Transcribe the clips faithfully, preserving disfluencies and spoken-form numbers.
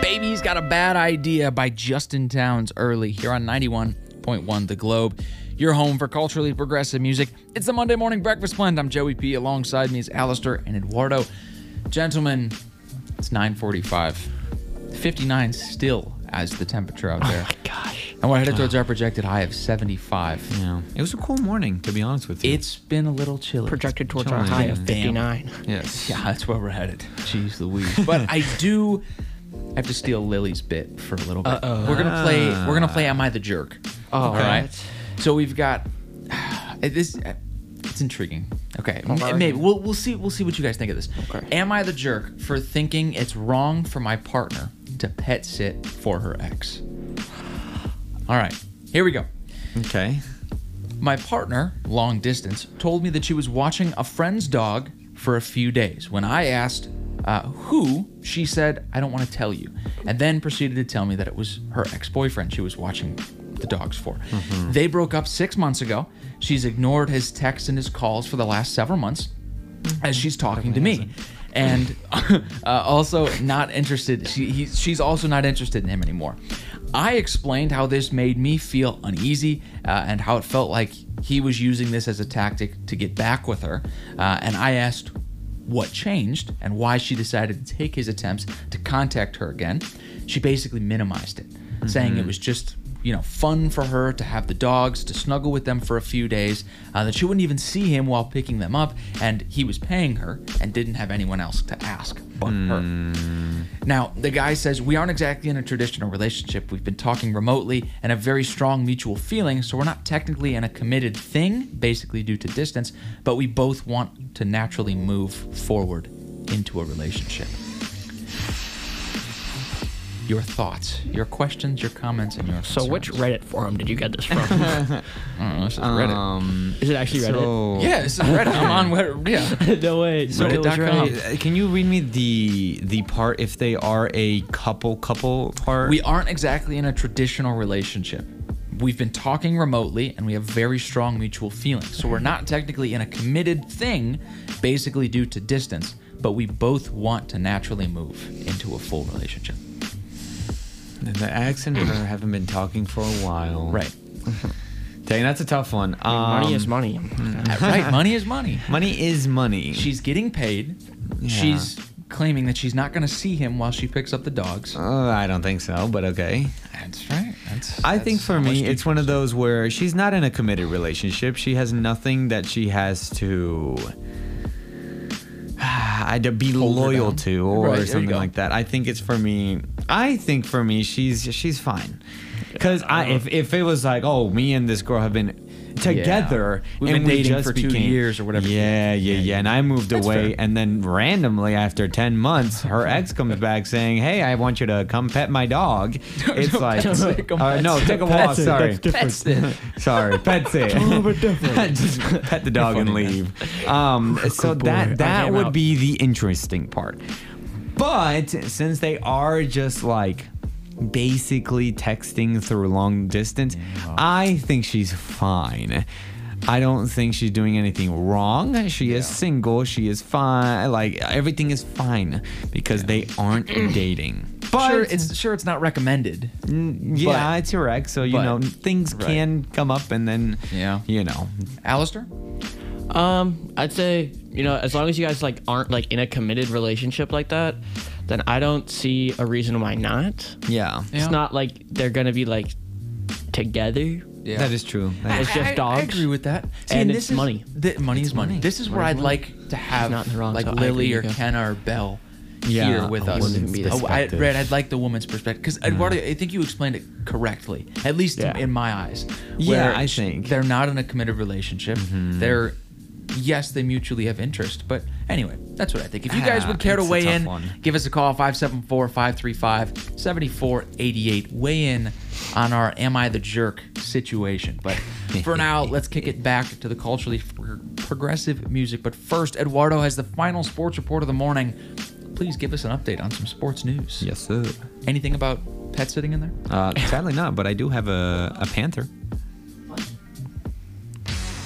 Baby's Got a Bad Idea by Justin Townes early here on ninety-one point one The Globe. Your home for culturally progressive music. It's the Monday Morning Breakfast Blend. I'm Joey P. Alongside me is Alistair and Eduardo. Gentlemen, it's nine forty-five. fifty-nine still as the temperature out there. Oh my gosh. And we're headed towards our projected high of seventy-five. Yeah. It was a cool morning, to be honest with you. It's been a little chilly. Projected towards Chilly. our high of Damn. fifty-nine. Yes. Yeah, that's where we're headed. Jeez Louise. But I do have to steal Lily's bit for a little bit. Uh-oh. We're gonna play. We're gonna play Am I the Jerk? Oh, All right. what? So we've got this. It's intriguing. Okay, m- Okay. maybe we'll we'll see we'll see what you guys think of this. Okay. Am I the jerk for thinking it's wrong for my partner to pet sit for her ex? All right, here we go. Okay. My partner, long distance, told me that she was watching a friend's dog for a few days. When I asked uh, who, she said, I don't want to tell you, and then proceeded to tell me that it was her ex-boyfriend she was watching the dogs for. Mm-hmm. They broke up six months ago. She's ignored his texts and his calls for the last several months as she's talking to me. And uh, also not interested. She, he, she's also not interested in him anymore. I explained how this made me feel uneasy uh, and how it felt like he was using this as a tactic to get back with her. Uh, and I asked what changed and why she decided to take his attempts to contact her again. She basically minimized it, mm-hmm. saying it was just, you know, fun for her to have the dogs, to snuggle with them for a few days, uh, that she wouldn't even see him while picking them up, and he was paying her and didn't have anyone else to ask but mm. her. Now, the guy says, we aren't exactly in a traditional relationship. We've been talking remotely and have very strong mutual feelings, so we're not technically in a committed thing, basically due to distance, but we both want to naturally move forward into a relationship. Your thoughts, your questions, your comments, and your So concerns. which Reddit forum did you get this from? I don't know, this is Reddit. Um, Is it actually Reddit? so, Yeah, this is Reddit. I'm on Reddit. Yeah. No way. So No, it was Reddit dot com. Reddit. Uh, Can you read me the the part if they are a couple couple part? We aren't exactly in a traditional relationship. We've been talking remotely, and we have very strong mutual feelings. So we're not technically in a committed thing, basically due to distance, but we both want to naturally move into a full relationship. And the ex and her haven't been talking for a while. Right. Dang, that's a tough one. I mean, money Um, is money. Right. Money is money. Money is money. She's getting paid. Yeah. She's claiming that she's not going to see him while she picks up the dogs. Uh, I don't think so, but okay. That's right. That's, I that's think for how much me, do you it's one of trust her? those where she's not in a committed relationship. She has nothing that she has to I to be Hold her loyal down. to or Right, there you something go. like that. I think it's for me. I think for me, she's she's fine. Because I if if it was like, oh, me and this girl have been together We've and been we dating just for two became- years or whatever. Yeah, yeah, yeah. And I moved That's away, fair. and then randomly after ten months, her ex comes back saying, "Hey, I want you to come pet my dog." It's like, Pet sit, come uh, pet no, sit. take a Pet walk. sit, Sorry, that's different. Pet sit. sorry, pet sit. Just pet the dog and funny, man. leave. Um, so boy. that Okay, that I'm would out. be the interesting part. But since they are just like basically texting through long distance, I think she's fine. I don't think she's doing anything wrong. She is Yeah. single. She is fine. Like everything is fine because they aren't dating. But Sure, it's sure it's not recommended. Mm, yeah, but- it's your ex, so you but- know things right. can come up, and then Yeah. you know. Alistair? Um, I'd say, you know, as long as you guys like aren't like in a committed relationship like that, then I don't see a reason why not. Yeah, Yeah. It's not like they're gonna be like together. Yeah. that is true. That is It's just I, I dogs. agree with that. And this it's is- money. The, money is money. money. This is where Money's I'd money. like to have not in the wrong, like so I Lily agree or with you. Kenna or Belle Yeah, here with a us. woman's be the Oh, I, perspective. Red, I'd like the woman's perspective because Eduardo, I think you explained it correctly, at least Yeah. in my eyes. Yeah, where I sh- think. they're not in a committed relationship. Mm-hmm. They're yes, they mutually have interest, but anyway, that's what I think. If you guys Ah, would care to it's a weigh tough in, one. give us a call five seven four, five three five, seven four eight eight. Weigh in on our Am I the Jerk situation. But for now, let's kick it back to the culturally pro- progressive music. But first, Eduardo has the final sports report of the morning. Please give us an update on some sports news. yes, sir. Anything about pet sitting in there? Uh, sadly not, but I do have a, a panther.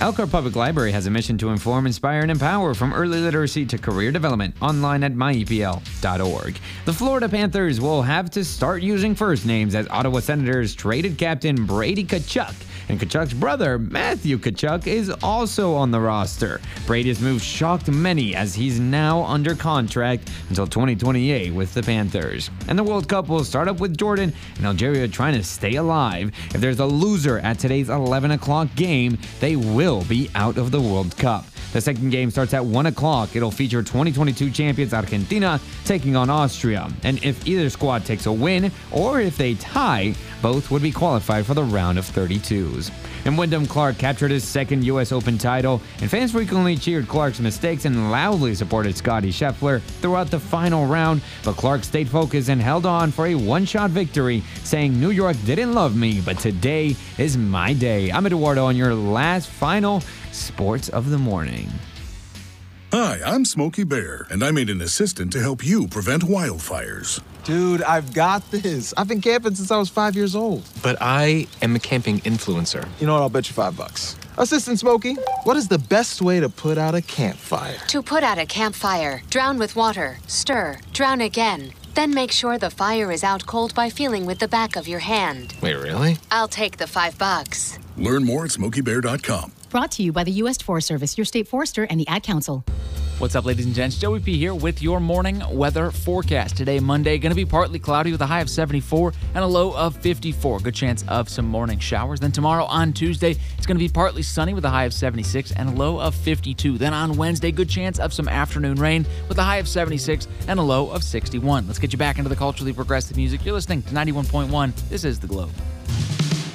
Elkhart Public Library has a mission to inform, inspire, and empower from early literacy to career development online at my e p l dot org. The Florida Panthers will have to start using first names as Ottawa Senators traded captain Brady Tkachuk. And Tkachuk's brother, Matthew Tkachuk, is also on the roster. Brady's move shocked many as he's now under contract until twenty twenty-eight with the Panthers. And the World Cup will start up with Jordan and Algeria trying to stay alive. If there's a loser at today's eleven o'clock game, they will be out of the World Cup. The second game starts at one o'clock. It'll feature twenty twenty-two champions Argentina taking on Austria. And if either squad takes a win or if they tie, both would be qualified for the round of thirty-twos. And Wyndham Clark captured his second U S Open title, and fans frequently cheered Clark's mistakes and loudly supported Scottie Scheffler throughout the final round, but Clark stayed focused and held on for a one-shot victory, saying, "New York didn't love me, but today is my day." I'm Eduardo on your last final Sports of the Morning. Hi, I'm Smokey Bear, and I made an assistant to help you prevent wildfires. Dude, I've got this. I've been camping since I was five years old. But I am a camping influencer. You know what? I'll bet you five bucks. Assistant Smokey, what is the best way to put out a campfire? To put out a campfire, drown with water, stir, drown again. Then make sure the fire is out cold by feeling with the back of your hand. Wait, really? I'll take the five bucks. Learn more at smokey bear dot com. Brought to you by the U S Forest Service, your state forester, and the Ad Council. What's up, ladies and gents? Joey P here with your morning weather forecast. Today, Monday, going to be partly cloudy with a high of seventy-four and a low of fifty-four. Good chance of some morning showers. Then tomorrow on Tuesday, it's going to be partly sunny with a high of seventy-six and a low of fifty-two. Then on Wednesday, good chance of some afternoon rain with a high of seventy-six and a low of sixty-one. Let's get you back into the culturally progressive music. You're listening to ninety-one point one. This is The Globe.